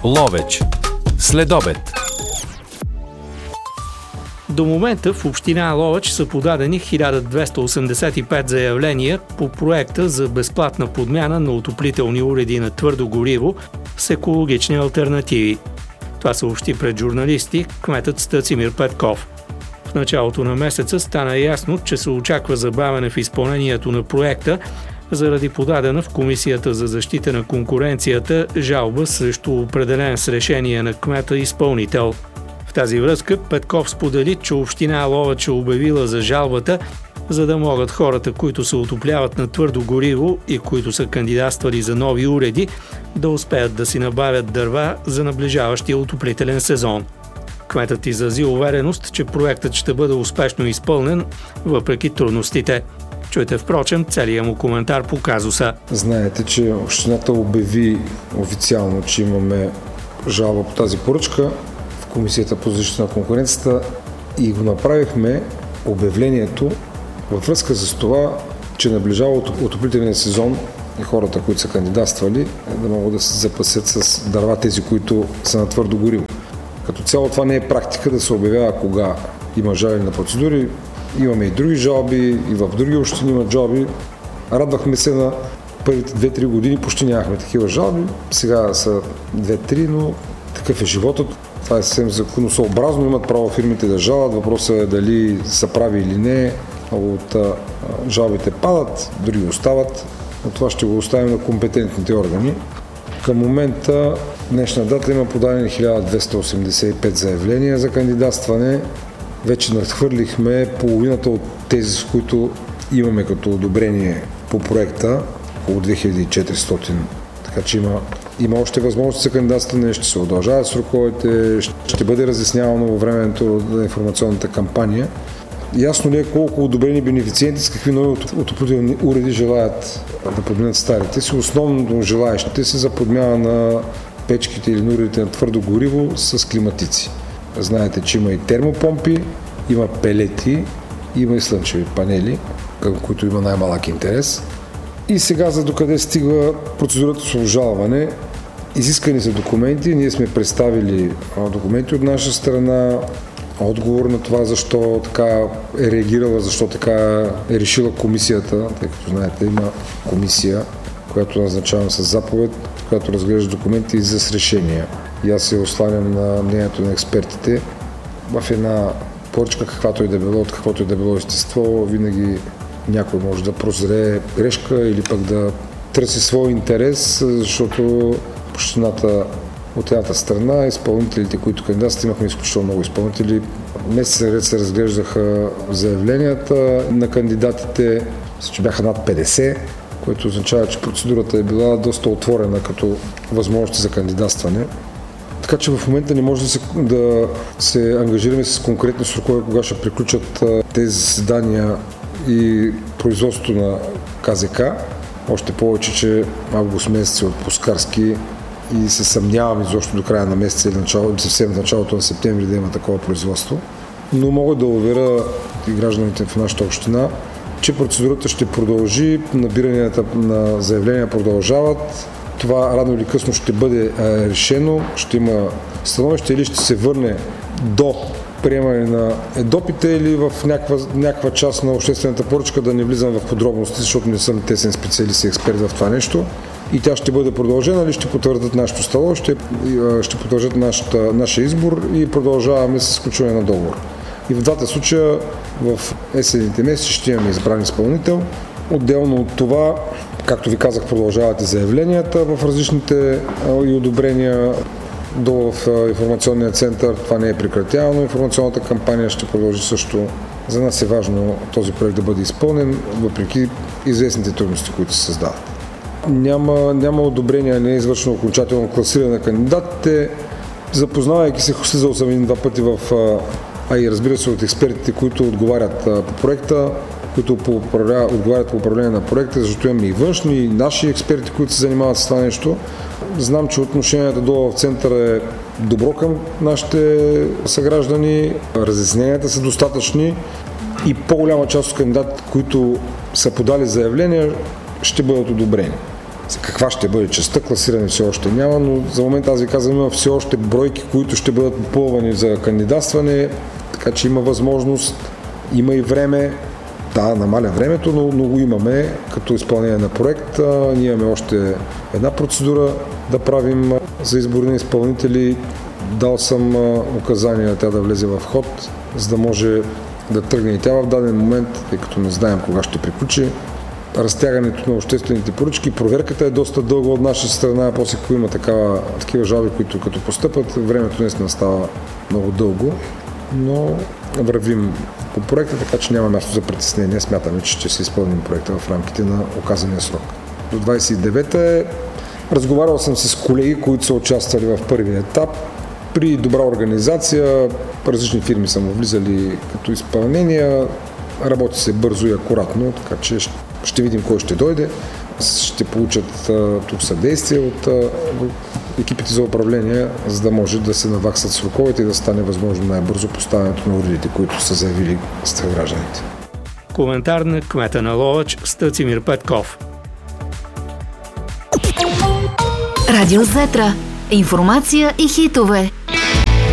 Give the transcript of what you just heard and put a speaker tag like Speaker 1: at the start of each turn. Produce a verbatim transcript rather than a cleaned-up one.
Speaker 1: Ловеч. Следобед.
Speaker 2: До момента в община Ловеч са подадени хиляда двеста осемдесет и пет заявления по проекта за безплатна подмяна на отоплителни уреди на твърдо гориво с екологични алтернативи. Това съобщи пред журналисти кметът Стацимир Петков. В началото на месеца стана ясно, че се очаква забавяне в изпълнението на проекта заради подадена в Комисията за защита на конкуренцията жалба срещу определен с решение на кмета изпълнител. В тази връзка Петков сподели, че община Ловеч е обявила за жалбата, за да могат хората, които се отопляват на твърдо гориво и които са кандидатствали за нови уреди, да успеят да си набавят дърва за наближаващия отоплителен сезон. Кметът изрази увереност, че проектът ще бъде успешно изпълнен, въпреки трудностите. Чуйте, впрочем, целият му коментар по казуса.
Speaker 3: Знаете, че общината обяви официално, че имаме жалба по тази поръчка в Комисията по защита на конкуренцията и го направихме обявлението във връзка с това, че наближава отоплителния сезон и хората, които са кандидатствали, да могат да се запасят с дърва тези, които са на твърдо гориво. Като цяло това не е практика да се обявява кога има жалби на процедури. Имаме и други жалби, и в други общини имат жалби. Радвахме се на първите две-три години, почти нямахме такива жалби. Сега са две-три, но такъв е животът. Това е съвсем законосъобразно, имат право фирмите да жалят. Въпросът е дали са прави или не. Много от а, жалбите падат, други остават. Но това ще го оставим на компетентните органи. Към момента, днешна дата, има подадени хиляда двеста осемдесет и пет заявления за кандидатстване. Вече надхвърлихме половината от тези, с които имаме като одобрение по проекта, около две хиляди и четиристотин. Така че има, има още възможности за кандидатстване, ще се удължават сроковете, ще бъде разяснявано във времето на информационната кампания. Ясно ли е колко одобрени бенефициенти с какви нови отоплителни уреди желаят да подменят старите си? Основно желаещите са за подмяна на печките или на уредите на твърдо гориво с климатици. Знаете, че има и термопомпи, има пелети, има и слънчеви панели, към които има най-малък интерес. И сега за докъде стига процедурата с обжалване. Изискани са документи, ние сме представили документи от наша страна, отговор на това защо така е реагирала, защо така е решила комисията, тъй като знаете, има комисия, която назначавам с заповед, която разглежда документи и с решения. И аз се осланям на мнението на експертите. В една поръчка, каквато и да било, от каквото и да било естество, винаги някой може да прозре грешка или пък да търси свой интерес, защото общината от едната страна, изпълнителите, които кандидатстват, имахме изключително много изпълнители. Месец ред се разглеждаха заявленията на кандидатите, че бяха над петдесет, което означава, че процедурата е била доста отворена като възможности за кандидатстване. Така че в момента не може да се, да се ангажираме с конкретни срокове, кога ще приключат тези заседания и производството на КЗК. Още повече, че август месец е отпускарски и се съмнявам изобщо до края на месеца или начало, съвсем в началото на септември да има такова производство. Но мога да уверя и гражданите в нашата община, че процедурата ще продължи, набиранията на заявления продължават. Това рано или късно ще бъде решено, ще има становище или ще се върне до приемане на едопите или в някаква, някаква част на обществената поръчка, да не влизам в подробности, защото не съм тесен специалист и експерт в това нещо. И тя ще бъде продължена или ще потвърдят нашето становище, ще потвърдят нашата, нашия избор и продължаваме с изключване на договор. И в двата случая в есенните месеци ще имаме избран изпълнител. Отделно от това, както ви казах, продължават и заявленията в различните и одобрения долу в информационния център. Това не е прекратявано. Информационната кампания ще продължи също. За нас е важно този проект да бъде изпълнен, въпреки известните трудности, които се създават. Няма, няма одобрение, не е извършено окончателно класиране на кандидатите. Запознавайки се, слизал съм един-два пъти в, а и разбира се от експертите, които отговарят по проекта, които по отговарят по управление на проекта, защото имаме и външни, и наши експерти, които се занимават с това нещо. Знам, че отношението долу в центъра е добро към нашите съграждани, разясненията са достатъчни и по-голяма част от кандидатите, които са подали заявления, ще бъдат одобрени. Каква ще бъде частта, класиране все още няма, но за момент аз ви казвам, има все още бройки, които ще бъдат попълвани за кандидатстване, така че има възможност, има и време. Да, намаля времето, но, но го имаме като изпълнение на проект. Ние имаме още една процедура да правим за избори на изпълнители. Дал съм указания тя да влезе в ход, за да може да тръгне и тя в даден момент, тъй като не знаем кога ще приключи. Разтягането на обществените поръчки, проверката е доста дълга от наша страна, после ако има такава, такива жалби, които като постъпат, времето наистина става много дълго, но вървим по проекта, така че няма място за притеснение. Смятаме, че ще се изпълним проекта в рамките на оказания срок. До двадесет и девета е. Разговарял съм с колеги, които са участвали в първия етап. При добра организация, различни фирми са му влизали като изпълнения. Работи се бързо и акуратно, така че ще видим кой ще дойде. Ще получат тук съдействие от екипите за управление, за да може да се наваксат сроковете и да стане възможно най-бързо поставянето на уредите, които са заявили гражданите.
Speaker 2: Коментар на кмета на Ловеч Стацимир Петков.
Speaker 4: Радио Зетра. Информация и хитове.